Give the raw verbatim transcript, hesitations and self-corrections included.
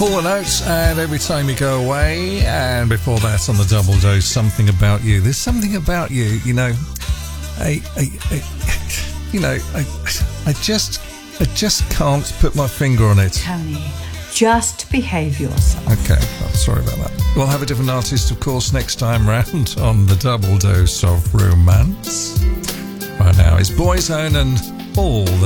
Hall and Oates and Every Time You Go Away, and before that on the double dose, Something About You. There's something about you, you know. I, I, I you know, I, I just, I just can't put my finger on it. Tony, just behave yourself. Okay, oh, sorry about that. We'll have a different artist, of course, next time round on the double dose of romance. Right now, it's Boyzone and All the